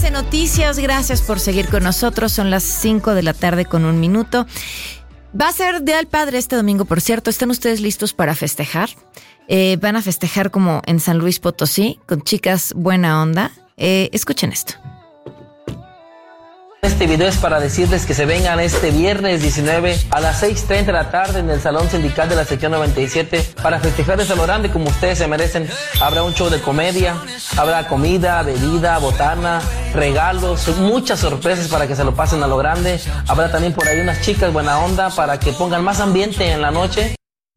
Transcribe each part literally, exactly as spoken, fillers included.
once Noticias, gracias por seguir con nosotros. Son las cinco de la tarde con un minuto. Va a ser Día del Padre este domingo, por cierto. ¿Están ustedes listos para festejar? Eh, van a festejar como en San Luis Potosí, con chicas buena onda. Eh, escuchen esto. Este video es para decirles que se vengan este viernes diecinueve a las seis treinta de la tarde en el Salón Sindical de la Sección noventa y siete para festejar ese lo grande como ustedes se merecen. Habrá un show de comedia, habrá comida, bebida, botana, regalos, muchas sorpresas para que se lo pasen a lo grande. Habrá también por ahí unas chicas buena onda para que pongan más ambiente en la noche.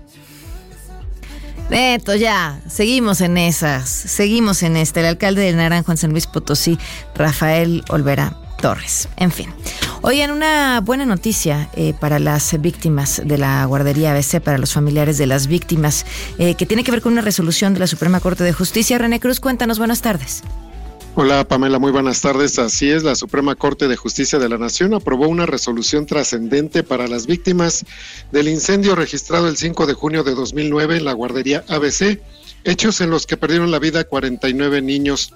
Neto, ya, seguimos en esas, seguimos en este. El alcalde de Naranjo en San Luis Potosí, Rafael Olvera Torres. En fin. Oigan, una buena noticia eh, para las víctimas de la guardería A B C, para los familiares de las víctimas, eh, que tiene que ver con una resolución de la Suprema Corte de Justicia. René Cruz, cuéntanos, buenas tardes. Hola Pamela, muy buenas tardes. Así es, la Suprema Corte de Justicia de la Nación aprobó una resolución trascendente para las víctimas del incendio registrado el cinco de junio de dos mil nueve en la guardería A B C, hechos en los que perdieron la vida cuarenta y nueve niños.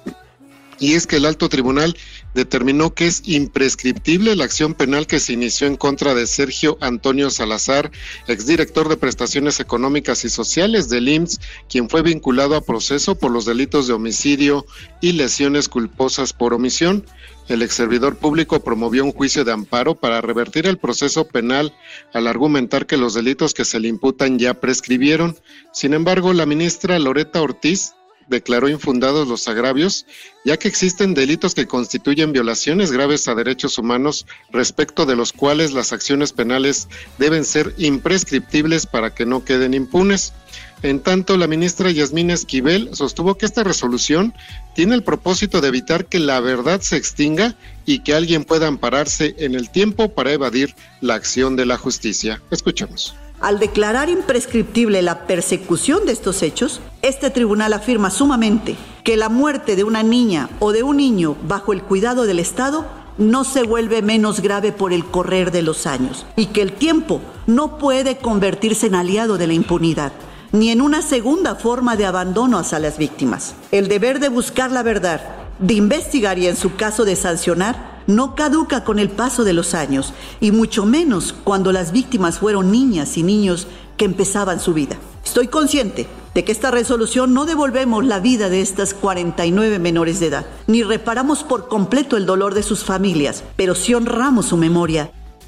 Y es que el alto tribunal determinó que es imprescriptible la acción penal que se inició en contra de Sergio Antonio Salazar, exdirector de Prestaciones Económicas y Sociales del I M S S, quien fue vinculado a proceso por los delitos de homicidio y lesiones culposas por omisión. El exservidor público promovió un juicio de amparo para revertir el proceso penal al argumentar que los delitos que se le imputan ya prescribieron. Sin embargo, la ministra Loreta Ortiz declaró infundados los agravios, ya que existen delitos que constituyen violaciones graves a derechos humanos, respecto de los cuales las acciones penales deben ser imprescriptibles para que no queden impunes. En tanto, la ministra Yasmín Esquivel sostuvo que esta resolución tiene el propósito de evitar que la verdad se extinga y que alguien pueda ampararse en el tiempo para evadir la acción de la justicia. Escuchemos. Al declarar imprescriptible la persecución de estos hechos, este tribunal afirma sumamente que la muerte de una niña o de un niño bajo el cuidado del Estado no se vuelve menos grave por el correr de los años y que el tiempo no puede convertirse en aliado de la impunidad, ni en una segunda forma de abandono hacia las víctimas. El deber de buscar la verdad, de investigar y en su caso de sancionar, no caduca con el paso de los años, y mucho menos cuando las víctimas fueron niñas y niños que empezaban su vida. Estoy consciente de que esta resolución no devolvemos la vida de estas cuarenta y nueve menores de edad, ni reparamos por completo el dolor de sus familias, pero sí honramos su memoria.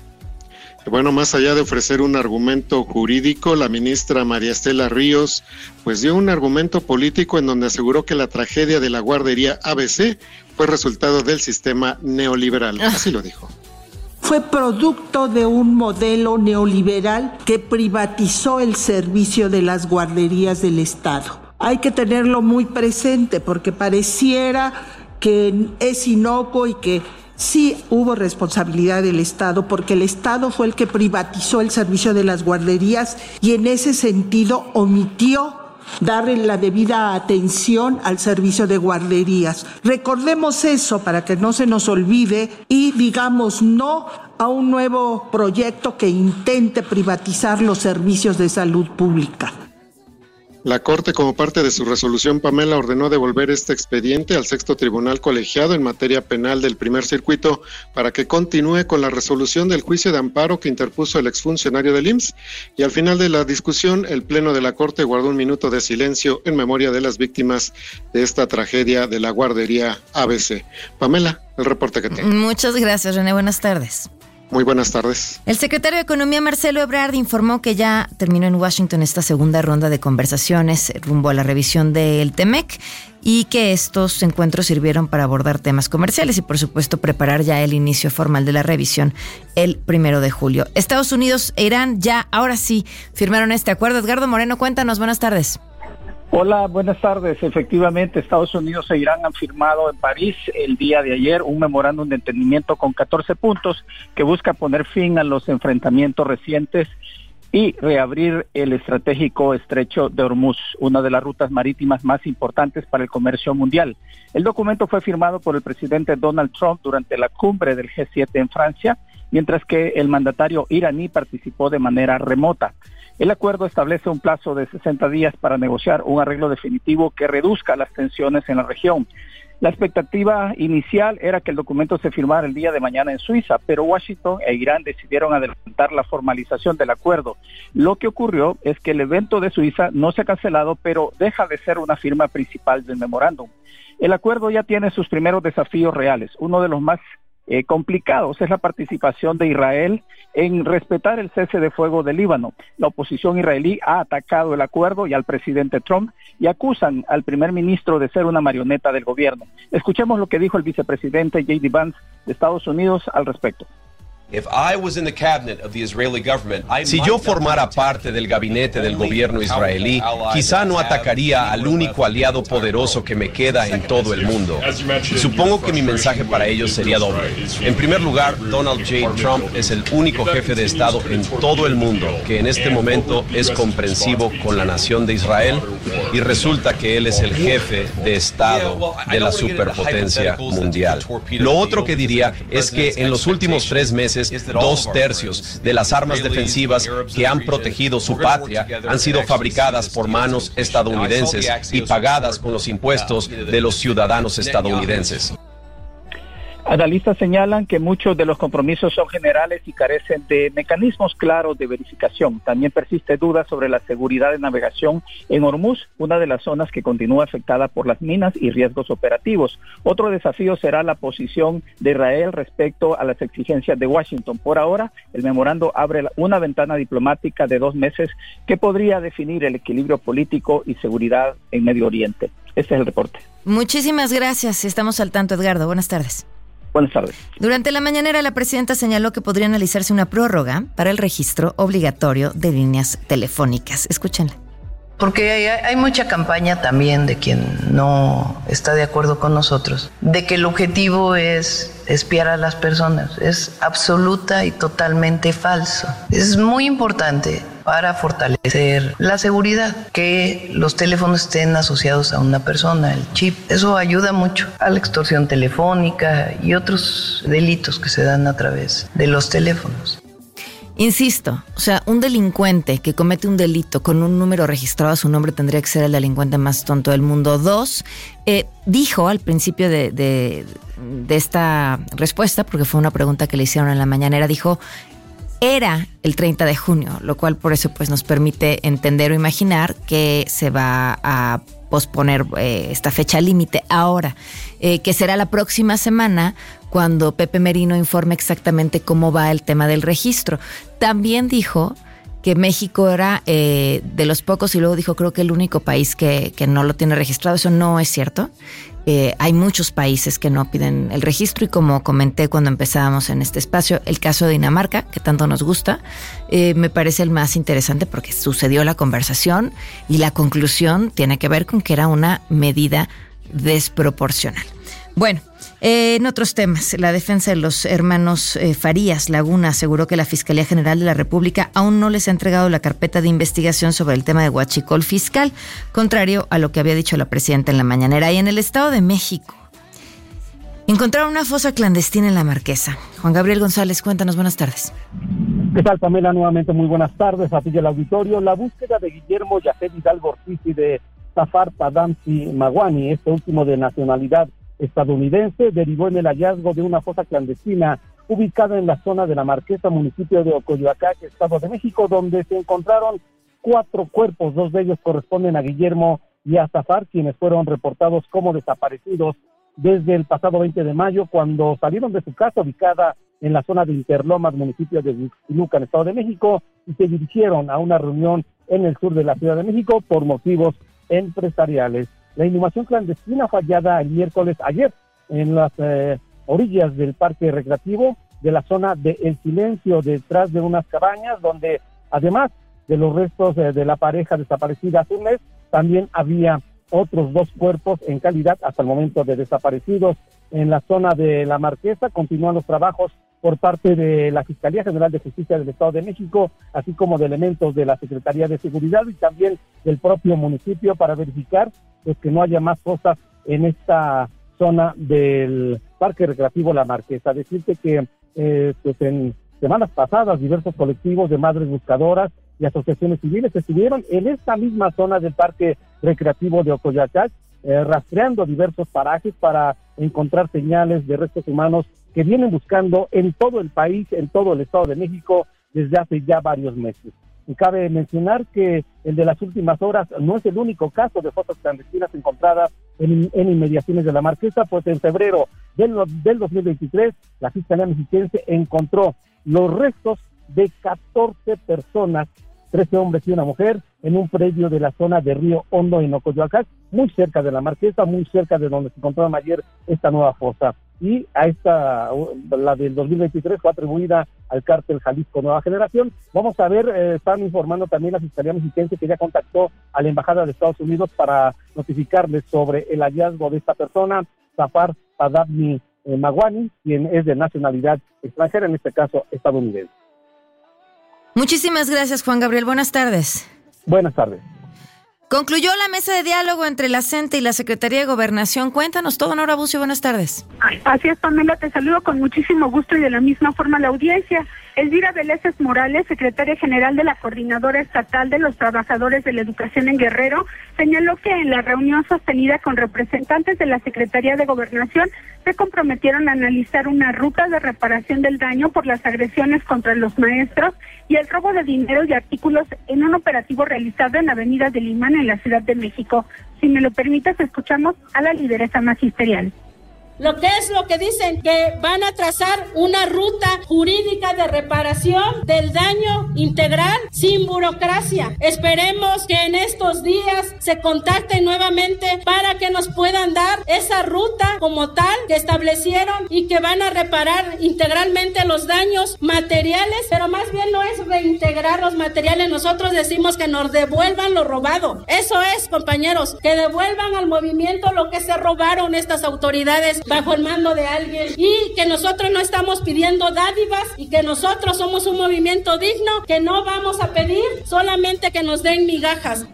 Bueno, más allá de ofrecer un argumento jurídico, la ministra María Estela Ríos pues dio un argumento político en donde aseguró que la tragedia de la guardería A B C fue resultado del sistema neoliberal. Así lo dijo. Fue producto de un modelo neoliberal que privatizó el servicio de las guarderías del Estado. Hay que tenerlo muy presente porque pareciera que es inocuo y que sí hubo responsabilidad del Estado, porque el Estado fue el que privatizó el servicio de las guarderías y en ese sentido omitió darle la debida atención al servicio de guarderías. Recordemos eso para que no se nos olvide y digamos no a un nuevo proyecto que intente privatizar los servicios de salud pública. La Corte, como parte de su resolución, Pamela, ordenó devolver este expediente al sexto tribunal colegiado en materia penal del primer circuito para que continúe con la resolución del juicio de amparo que interpuso el exfuncionario del I M S S. Y al final de la discusión, el Pleno de la Corte guardó un minuto de silencio en memoria de las víctimas de esta tragedia de la guardería A B C. Pamela, el reporte que tengo. Muchas gracias, René. Buenas tardes. Muy buenas tardes. El secretario de Economía, Marcelo Ebrard, informó que ya terminó en Washington esta segunda ronda de conversaciones rumbo a la revisión del TEMEC y que estos encuentros sirvieron para abordar temas comerciales y, por supuesto, preparar ya el inicio formal de la revisión el primero de julio. Estados Unidos e Irán ya, ahora sí, firmaron este acuerdo. Edgardo Moreno, cuéntanos. Buenas tardes. Hola, buenas tardes. Efectivamente, Estados Unidos e Irán han firmado en París el día de ayer un memorándum de entendimiento con catorce puntos que busca poner fin a los enfrentamientos recientes y reabrir el estratégico estrecho de Hormuz, una de las rutas marítimas más importantes para el comercio mundial. El documento fue firmado por el presidente Donald Trump durante la cumbre del G siete en Francia, mientras que el mandatario iraní participó de manera remota. El acuerdo establece un plazo de sesenta días para negociar un arreglo definitivo que reduzca las tensiones en la región. La expectativa inicial era que el documento se firmara el día de mañana en Suiza, pero Washington e Irán decidieron adelantar la formalización del acuerdo. Lo que ocurrió es que el evento de Suiza no se ha cancelado, pero deja de ser una firma principal del memorándum. El acuerdo ya tiene sus primeros desafíos reales. Uno de los más eh, complicados es la participación de Israel en respetar el cese de fuego de Líbano. La oposición israelí ha atacado el acuerdo y al presidente Trump y acusan al primer ministro de ser una marioneta del gobierno. Escuchemos lo que dijo el vicepresidente J D Vance de Estados Unidos al respecto. Si yo formara parte del gabinete del gobierno israelí, quizá no atacaría al único aliado poderoso que me queda en todo el mundo. Y supongo que mi mensaje para ellos sería doble. En primer lugar, Donald J. Trump es el único jefe de Estado en todo el mundo que en este momento es comprensivo con la nación de Israel, y resulta que él es el jefe de Estado de la superpotencia mundial. Lo otro que diría es que en los últimos tres meses dos tercios de las armas defensivas que han protegido su patria han sido fabricadas por manos estadounidenses y pagadas con los impuestos de los ciudadanos estadounidenses. Analistas señalan que muchos de los compromisos son generales y carecen de mecanismos claros de verificación. También persiste duda sobre la seguridad de navegación en Hormuz, una de las zonas que continúa afectada por las minas y riesgos operativos. Otro desafío será la posición de Israel respecto a las exigencias de Washington. Por ahora, el memorando abre una ventana diplomática de dos meses que podría definir el equilibrio político y seguridad en Medio Oriente. Este es el reporte. Muchísimas gracias. Estamos al tanto, Edgardo. Buenas tardes. Buenas tardes. Durante la mañanera, la presidenta señaló que podría analizarse una prórroga para el registro obligatorio de líneas telefónicas. Escúchenla. Porque hay, hay mucha campaña también de quien no está de acuerdo con nosotros, de que el objetivo es espiar a las personas. Es absoluta y totalmente falso. Es muy importante para fortalecer la seguridad que los teléfonos estén asociados a una persona, el chip. Eso ayuda mucho a la extorsión telefónica y otros delitos que se dan a través de los teléfonos. Insisto, o sea, un delincuente que comete un delito con un número registrado a su nombre tendría que ser el delincuente más tonto del mundo. Dos, eh, dijo al principio de, de, de esta respuesta, porque fue una pregunta que le hicieron en la mañanera, dijo, era el treinta de junio, lo cual por eso pues nos permite entender o imaginar que se va a posponer eh, esta fecha límite ahora, eh, que será la próxima semana cuando Pepe Merino informe exactamente cómo va el tema del registro. También dijo que México era eh, de los pocos, y luego dijo creo que el único país que, que no lo tiene registrado. Eso no es cierto. Eh, hay muchos países que no piden el registro, y como comenté cuando empezábamos en este espacio, el caso de Dinamarca, que tanto nos gusta, eh, me parece el más interesante porque sucedió la conversación y la conclusión tiene que ver con que era una medida desproporcional. Bueno, eh, en otros temas, la defensa de los hermanos eh, Farías Laguna aseguró que la Fiscalía General de la República aún no les ha entregado la carpeta de investigación sobre el tema de huachicol fiscal, contrario a lo que había dicho la presidenta en la mañanera. Y en el Estado de México encontraron una fosa clandestina en La Marquesa. Juan Gabriel González, cuéntanos, buenas tardes. ¿Qué tal, Pamela? Nuevamente muy buenas tardes a ti y al auditorio. La búsqueda de Guillermo Yacet Hidalgo Ortiz y de Zafar Tadamsi Maguani, este último de nacionalidad estadounidense, derivó en el hallazgo de una fosa clandestina ubicada en la zona de La Marquesa, municipio de Ocoyoacac, Estado de México, donde se encontraron cuatro cuerpos. Dos de ellos corresponden a Guillermo y a Zafar, quienes fueron reportados como desaparecidos desde el pasado veinte de mayo, cuando salieron de su casa ubicada en la zona de Interlomas, municipio de Huixquilucan, Estado de México, y se dirigieron a una reunión en el sur de la Ciudad de México por motivos empresariales. La inhumación clandestina fue hallada el miércoles ayer en las eh, orillas del parque recreativo de la zona de El Silencio, detrás de unas cabañas, donde además de los restos eh, de la pareja desaparecida hace un mes, también había otros dos cuerpos en calidad hasta el momento de desaparecidos. En la zona de La Marquesa continúan los trabajos por parte de la Fiscalía General de Justicia del Estado de México, así como de elementos de la Secretaría de Seguridad y también del propio municipio, para verificar pues, que no haya más fosas en esta zona del Parque Recreativo La Marquesa. Decirte que eh, pues en semanas pasadas diversos colectivos de madres buscadoras y asociaciones civiles estuvieron en esta misma zona del Parque Recreativo de Ocoyoacac, eh, rastreando diversos parajes para encontrar señales de restos humanos que vienen buscando en todo el país, en todo el Estado de México, desde hace ya varios meses. Y cabe mencionar que el de las últimas horas no es el único caso de fosas clandestinas encontradas en, en inmediaciones de la Marquesa, pues en febrero del, del dos mil veintitrés la Fiscalía Mexiquense encontró los restos de catorce personas, trece hombres y una mujer, en un predio de la zona de Río Hondo en Ocoyoacán, muy cerca de la Marquesa, muy cerca de donde se encontraba ayer esta nueva fosa. Y a esta, la del dos mil veintitrés, fue atribuida al cártel Jalisco Nueva Generación. Vamos a ver, eh, están informando también la Fiscalía Mexiquense que ya contactó a la Embajada de Estados Unidos para notificarles sobre el hallazgo de esta persona, Zafar Padabni eh, Maguani, quien es de nacionalidad extranjera, en este caso estadounidense. Muchísimas gracias, Juan Gabriel. Buenas tardes. Buenas tardes. Concluyó la mesa de diálogo entre la C E N T E y la Secretaría de Gobernación. Cuéntanos todo, Nora Bucio. Buenas tardes. Así es, Pamela, te saludo con muchísimo gusto y de la misma forma la audiencia. Elvira Veleses Morales, secretaria general de la Coordinadora Estatal de los Trabajadores de la Educación en Guerrero, señaló que en la reunión sostenida con representantes de la Secretaría de Gobernación se comprometieron a analizar una ruta de reparación del daño por las agresiones contra los maestros y el robo de dinero y artículos en un operativo realizado en Avenida del Imán en la Ciudad de México. Si me lo permites, escuchamos a la lideresa magisterial. Lo que es lo que dicen, que van a trazar una ruta jurídica de reparación del daño integral sin burocracia. Esperemos que en estos días se contacten nuevamente para que nos puedan dar esa ruta como tal que establecieron y que van a reparar integralmente los daños materiales, pero más bien no es reintegrar los materiales. Nosotros decimos que nos devuelvan lo robado. Eso es, compañeros, que devuelvan al movimiento lo que se robaron estas autoridades bajo el mando de alguien, y que nosotros no estamos pidiendo dádivas y que nosotros somos un movimiento digno, que no vamos a pedir solamente que nos den migajas.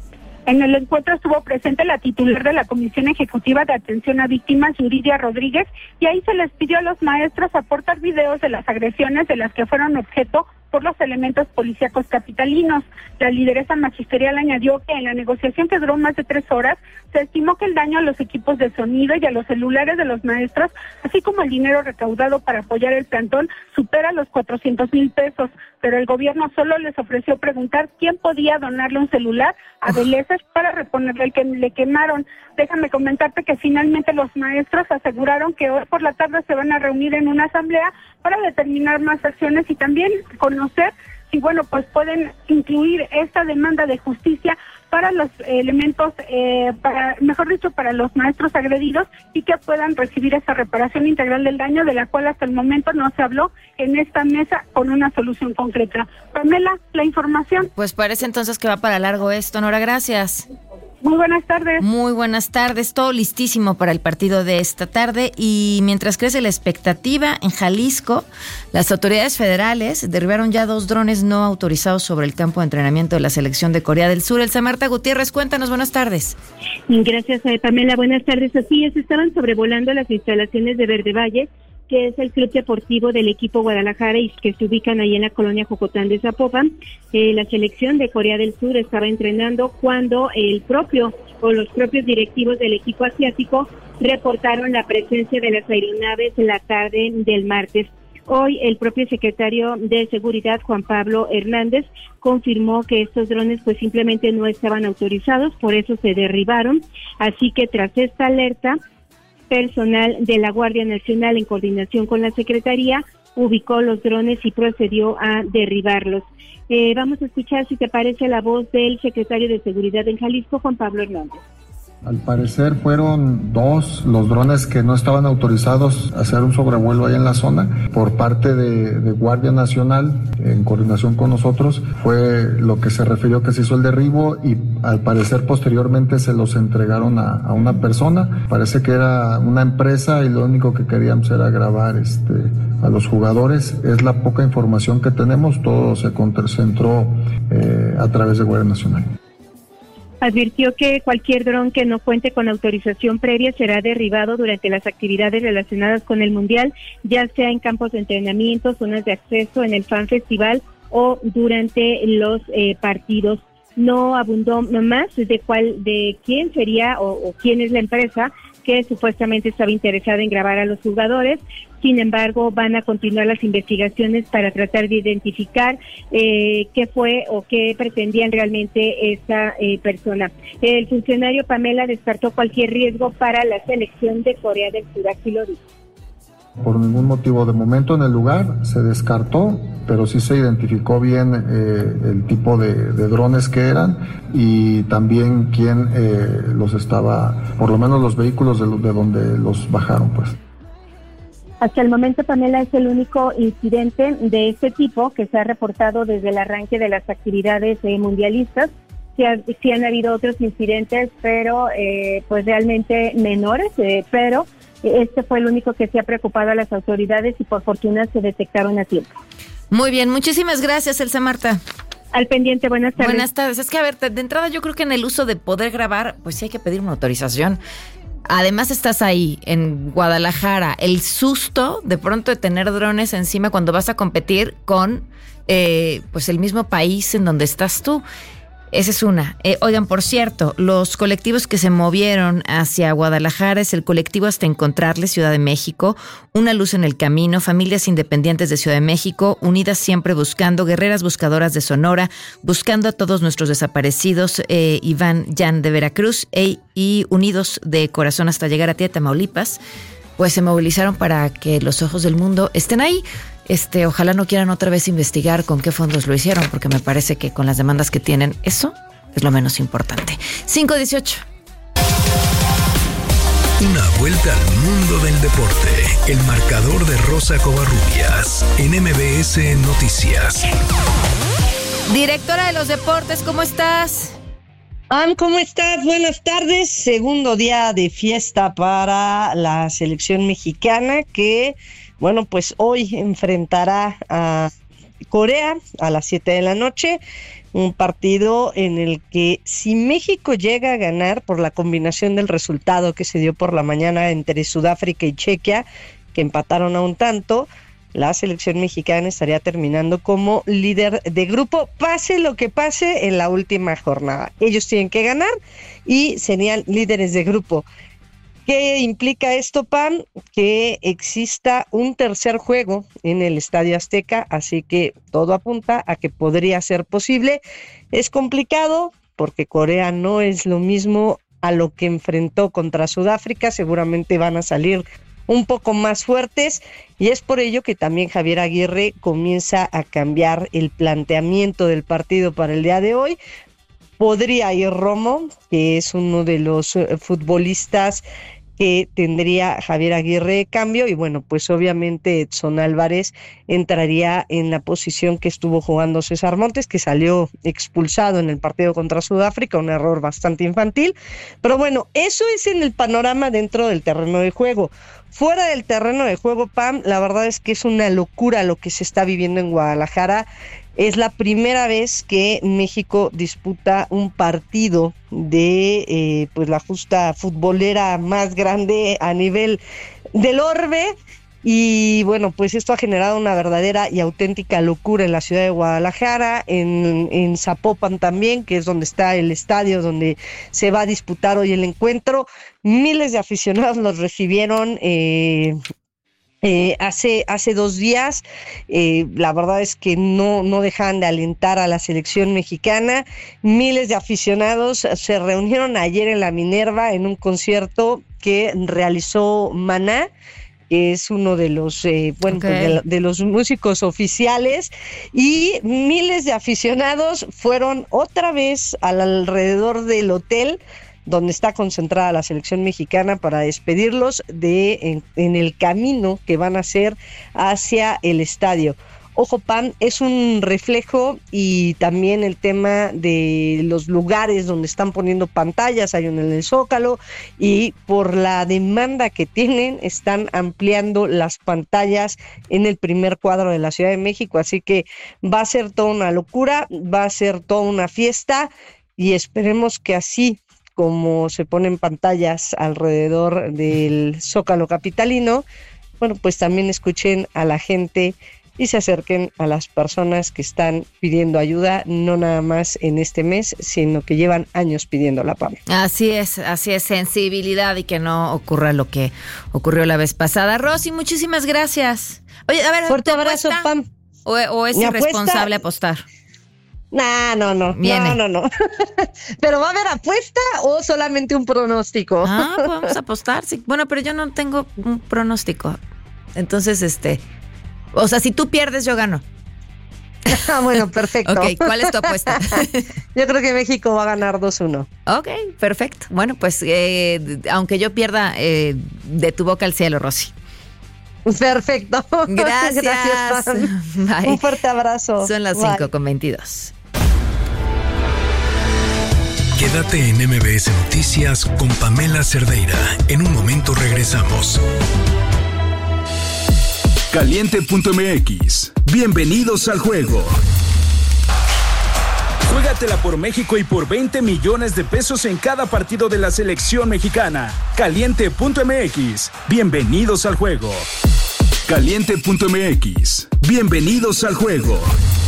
En el encuentro estuvo presente la titular de la Comisión Ejecutiva de Atención a Víctimas, Yuridia Rodríguez, y ahí se les pidió a los maestros aportar videos de las agresiones de las que fueron objeto por los elementos policíacos capitalinos. La lideresa magisterial añadió que en la negociación, que duró más de tres horas, se estimó que el daño a los equipos de sonido y a los celulares de los maestros, así como el dinero recaudado para apoyar el plantón, supera los cuatrocientos mil pesos, pero el gobierno solo les ofreció preguntar quién podía donarle un celular a Veleses para reponerle el que le quemaron. Déjame comentarte que finalmente los maestros aseguraron que hoy por la tarde se van a reunir en una asamblea para determinar más acciones y también conocer si, bueno, pues pueden incluir esta demanda de justicia para los elementos, eh, para, mejor dicho, para los maestros agredidos, y que puedan recibir esa reparación integral del daño, de la cual hasta el momento no se habló en esta mesa con una solución concreta. Pamela, la información. Pues parece entonces que va para largo esto, Nora, gracias. Muy buenas tardes. Muy buenas tardes, todo listísimo para el partido de esta tarde, y mientras crece la expectativa en Jalisco, las autoridades federales derribaron ya dos drones no autorizados sobre el campo de entrenamiento de la selección de Corea del Sur. Elsa Marta Gutiérrez, cuéntanos, buenas tardes. Gracias, Pamela, buenas tardes. Así es, estaban sobrevolando las instalaciones de Verde Valle, que es el club deportivo del equipo Guadalajara y que se ubican ahí en la colonia Jocotán de Zapopan. Eh, la selección de Corea del Sur estaba entrenando cuando el propio o los propios directivos del equipo asiático reportaron la presencia de las aeronaves en la tarde del martes. Hoy el propio secretario de Seguridad, Juan Pablo Hernández, confirmó que estos drones pues simplemente no estaban autorizados, por eso se derribaron. Así que tras esta alerta, personal de la Guardia Nacional, en coordinación con la Secretaría, ubicó los drones y procedió a derribarlos. Eh, vamos a escuchar, si te parece, la voz del secretario de Seguridad en Jalisco, Juan Pablo Hernández. Al parecer fueron dos los drones que no estaban autorizados a hacer un sobrevuelo ahí en la zona por parte de, de Guardia Nacional, en coordinación con nosotros. Fue lo que se refirió que se hizo el derribo y al parecer posteriormente se los entregaron a, a una persona. Parece que era una empresa y lo único que queríamos era grabar este, a los jugadores. Es la poca información que tenemos, todo se concentró eh, a través de Guardia Nacional. Advirtió que cualquier dron que no cuente con autorización previa será derribado durante las actividades relacionadas con el Mundial, ya sea en campos de entrenamiento, zonas de acceso, en el Fan Festival o durante los eh, partidos. no abundó más de cuál, de quién sería o, o quién es la empresa que supuestamente estaba interesada en grabar a los jugadores. Sin embargo, van a continuar las investigaciones para tratar de identificar eh, qué fue o qué pretendían realmente esa eh, persona. El funcionario, Pamela, descartó cualquier riesgo para la selección de Corea del Sur. Así lo dijo. Por ningún motivo de momento en el lugar se descartó, pero sí se identificó bien eh, el tipo de, de drones que eran y también quién eh, los estaba, por lo menos los vehículos de, de donde los bajaron, pues. Hasta el momento, Pamela, es el único incidente de este tipo que se ha reportado desde el arranque de las actividades eh, mundialistas. Sí, ha, sí han habido otros incidentes, pero eh, pues realmente menores, eh, pero este fue el único que se ha preocupado a las autoridades y por fortuna se detectaron a tiempo. Muy bien, muchísimas gracias, Elsa Marta. Al pendiente, buenas tardes. Buenas tardes. Es que, a ver, de entrada yo creo que en el uso de poder grabar, pues sí hay que pedir una autorización. Además estás ahí, en Guadalajara, el susto de pronto de tener drones encima cuando vas a competir con eh, pues el mismo país en donde estás tú. Esa es una. Eh, oigan, por cierto, los colectivos que se movieron hacia Guadalajara es el colectivo Hasta Encontrarle, Ciudad de México, Una Luz en el Camino, Familias Independientes de Ciudad de México, Unidas Siempre Buscando, Guerreras Buscadoras de Sonora, Buscando a Todos Nuestros Desaparecidos, eh, Iván Jan de Veracruz e, y Unidos de Corazón Hasta Llegar a Ti de Tamaulipas, pues se movilizaron para que los ojos del mundo estén ahí. Este, ojalá no quieran otra vez investigar con qué fondos lo hicieron, porque me parece que con las demandas que tienen, eso es lo menos importante. cinco dieciocho. Una vuelta al mundo del deporte. El marcador de Rosa Covarrubias en M B S Noticias. Directora de los deportes, ¿cómo estás? Am, ¿cómo estás? Buenas tardes. Segundo día de fiesta para la selección mexicana que, bueno, pues hoy enfrentará a Corea a las siete de la noche. Un partido en el que si México llega a ganar por la combinación del resultado que se dio por la mañana entre Sudáfrica y Chequia, que empataron a un tanto, la selección mexicana estaría terminando como líder de grupo, pase lo que pase en la última jornada. Ellos tienen que ganar y serían líderes de grupo. ¿Qué implica esto, Pam? Que exista un tercer juego en el Estadio Azteca, así que todo apunta a que podría ser posible. Es complicado porque Corea no es lo mismo a lo que enfrentó contra Sudáfrica, seguramente van a salir un poco más fuertes y es por ello que también Javier Aguirre comienza a cambiar el planteamiento del partido para el día de hoy. Podría ir Romo, que es uno de los futbolistas que tendría Javier Aguirre de cambio, y bueno, pues obviamente Edson Álvarez entraría en la posición que estuvo jugando César Montes, que salió expulsado en el partido contra Sudáfrica, un error bastante infantil, pero bueno, eso es en el panorama dentro del terreno de juego. Fuera del terreno de juego, Pam, la verdad es que es una locura lo que se está viviendo en Guadalajara. Es la primera vez que México disputa un partido de eh, pues la justa futbolera más grande a nivel del orbe. Y bueno, pues esto ha generado una verdadera y auténtica locura en la ciudad de Guadalajara, en, en Zapopan también, que es donde está el estadio donde se va a disputar hoy el encuentro. Miles de aficionados los recibieron eh, eh, hace, hace dos días. Eh, la verdad es que no, no dejan de alentar a la selección mexicana. Miles de aficionados se reunieron ayer en la Minerva en un concierto que realizó Maná, que es uno de los eh, bueno okay. pues de, de los músicos oficiales, y miles de aficionados fueron otra vez al alrededor del hotel donde está concentrada la selección mexicana para despedirlos de en, en el camino que van a hacer hacia el estadio. Ojo, Pam, es un reflejo y también el tema de los lugares donde están poniendo pantallas, hay uno en el Zócalo, y por la demanda que tienen están ampliando las pantallas en el primer cuadro de la Ciudad de México, así que va a ser toda una locura, va a ser toda una fiesta y esperemos que así como se ponen pantallas alrededor del Zócalo capitalino, bueno, pues también escuchen a la gente y se acerquen a las personas que están pidiendo ayuda, no nada más en este mes, sino que llevan años pidiéndola, Pam. Así es, así es, sensibilidad y que no ocurra lo que ocurrió la vez pasada. Rosy, muchísimas gracias. Oye, a ver, fuerte abrazo, Pam. ¿O, o es irresponsable apostar? No, no, no, Viene. no, no, no. ¿Pero va a haber apuesta o solamente un pronóstico? Ah, podemos apostar, sí. Bueno, pero yo no tengo un pronóstico. Entonces, este, o sea, si tú pierdes, yo gano. Ah, bueno, perfecto. Ok, ¿cuál es tu apuesta? Yo creo que México va a ganar dos uno. Ok, perfecto. Bueno, pues, eh, aunque yo pierda, eh, de tu boca al cielo, Rosy. Perfecto. Gracias. Gracias, Pam. Bye. Un fuerte abrazo. Son las Bye. cinco con veintidós. Quédate en M B S Noticias con Pamela Cerdeira. En un momento regresamos. Caliente punto m x. Bienvenidos al juego. Juégatela por México y por veinte millones de pesos en cada partido de la selección mexicana. Caliente punto m x. Bienvenidos al juego. Caliente punto m x. Bienvenidos al juego.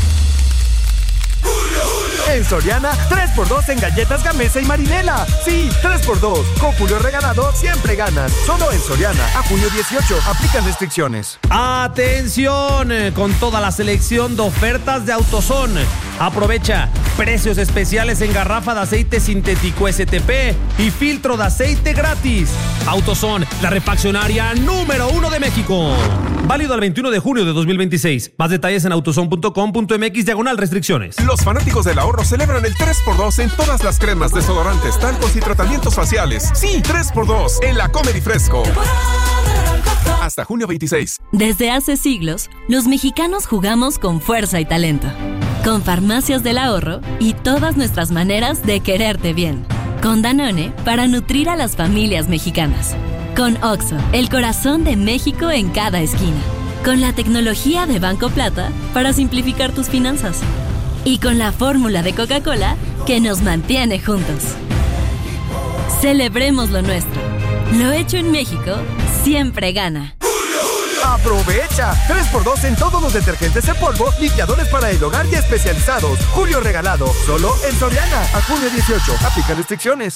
En Soriana, tres por dos en galletas Gamesa y Marinela. Sí, tres por dos. Con Julio Regalado siempre ganas. Solo en Soriana. A junio dieciocho. Aplican restricciones. Atención, con toda la selección de ofertas de AutoZone. Aprovecha precios especiales en garrafa de aceite sintético S T P y filtro de aceite gratis. AutoZone, la refaccionaria número uno de México. Válido al veintiuno de junio de dos mil veintiséis. Más detalles en autozone punto com punto m x diagonal restricciones. Los fanáticos del ahorro celebran el tres por dos en todas las cremas, desodorantes, talcos y tratamientos faciales. Sí, tres por dos en la Comedy Fresco. Hasta junio veintiséis. Desde hace siglos, los mexicanos jugamos con fuerza y talento. Con Farmacias del Ahorro y todas nuestras maneras de quererte bien. Con Danone para nutrir a las familias mexicanas. Con Oxxo, el corazón de México en cada esquina. Con la tecnología de Banco Plata para simplificar tus finanzas. Y con la fórmula de Coca-Cola que nos mantiene juntos. Celebremos lo nuestro. Lo hecho en México siempre gana. ¡Aprovecha! tres por dos en todos los detergentes en polvo, limpiadores para el hogar y especializados. Julio Regalado, solo en Soriana. A junio dieciocho. Aplican restricciones.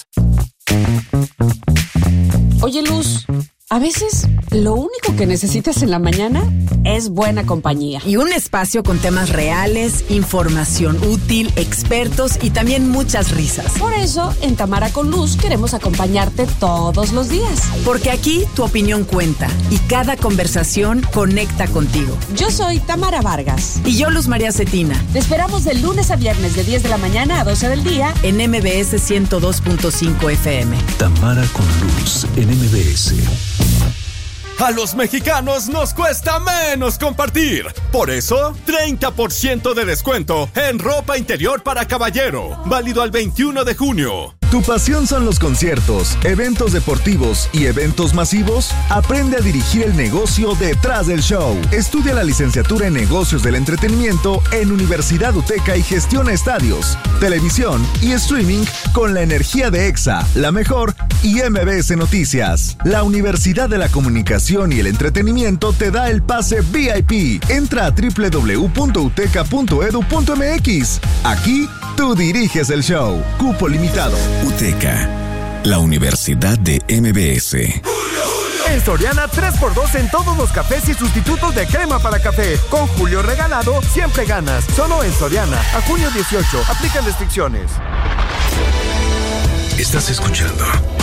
Oye, Luz, a veces lo único que necesitas en la mañana es buena compañía. Y un espacio con temas reales, información útil, expertos y también muchas risas. Por eso, en Tamara con Luz queremos acompañarte todos los días. Porque aquí tu opinión cuenta y cada conversación conecta contigo. Yo soy Tamara Vargas. Y yo, Luz María Cetina. Te esperamos de lunes a viernes de diez de la mañana a doce del día en M B S ciento dos punto cinco F M. Tamara con Luz en M B S. A los mexicanos nos cuesta menos compartir. Por eso, treinta por ciento de descuento en ropa interior para caballero. Válido al veintiuno de junio. ¿Tu pasión son los conciertos, eventos deportivos y eventos masivos? Aprende a dirigir el negocio detrás del show. Estudia la licenciatura en negocios del entretenimiento en Universidad UTECA y gestiona estadios, televisión y streaming con la energía de EXA, La Mejor y M B S Noticias. La Universidad de la Comunicación y el Entretenimiento te da el pase V I P. Entra a doble u doble u doble u punto uteca punto edu punto m x. Aquí tú diriges el show. Cupo limitado. UTECA, la Universidad de M B S. En Soriana, tres por dos en todos los cafés y sustitutos de crema para café. Con Julio Regalado, siempre ganas. Solo en Soriana. A junio dieciocho. Aplican restricciones. Estás escuchando